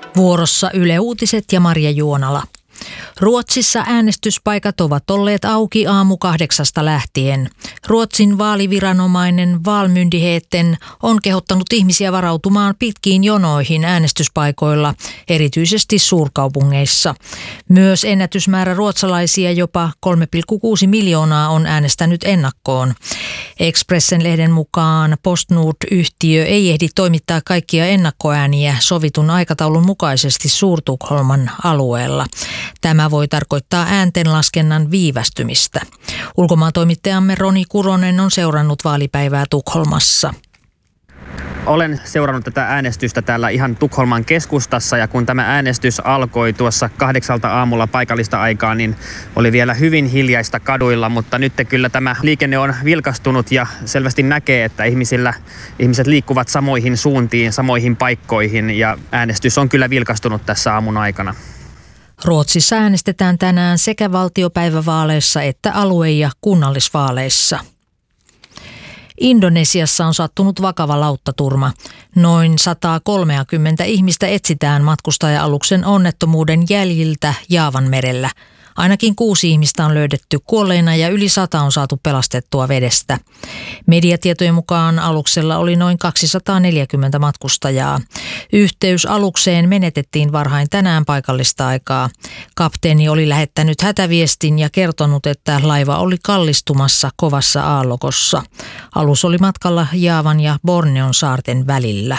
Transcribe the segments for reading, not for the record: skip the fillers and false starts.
Vuorossa Yle Uutiset ja Marja Juonala. Ruotsissa äänestyspaikat ovat olleet auki aamu 8 lähtien. Ruotsin vaaliviranomainen Valmyndigheten on kehottanut ihmisiä varautumaan pitkiin jonoihin äänestyspaikoilla, erityisesti suurkaupungeissa. Myös ennätysmäärä ruotsalaisia, jopa 3,6 miljoonaa, on äänestänyt ennakkoon. Expressen-lehden mukaan PostNord-yhtiö ei ehdi toimittaa kaikkia ennakkoääniä sovitun aikataulun mukaisesti Suur-Tukholman alueella. Tämä voi tarkoittaa ääntenlaskennan viivästymistä. Ulkomaantoimittajamme Roni Kuronen on seurannut vaalipäivää Tukholmassa. Olen seurannut tätä äänestystä täällä ihan Tukholman keskustassa, ja kun tämä äänestys alkoi tuossa 8 aamulla paikallista aikaa, niin oli vielä hyvin hiljaista kaduilla, mutta nyt kyllä tämä liikenne on vilkastunut ja selvästi näkee, että ihmiset liikkuvat samoihin suuntiin, samoihin paikkoihin, ja äänestys on kyllä vilkastunut tässä aamun aikana. Ruotsissa äänestetään tänään sekä valtiopäivävaaleissa että alue- ja kunnallisvaaleissa. Indonesiassa on sattunut vakava lauttaturma. Noin 130 ihmistä etsitään matkustaja-aluksen onnettomuuden jäljiltä Jaavanmerellä. Ainakin 6 ihmistä on löydetty kuolleina ja yli 100 on saatu pelastettua vedestä. Mediatietojen mukaan aluksella oli noin 240 matkustajaa. Yhteys alukseen menetettiin varhain tänään paikallista aikaa. Kapteeni oli lähettänyt hätäviestin ja kertonut, että laiva oli kallistumassa kovassa aallokossa. Alus oli matkalla Jaavan ja Borneon saarten välillä.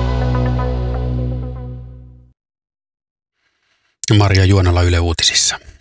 Marja Juonala Yle Uutisissa.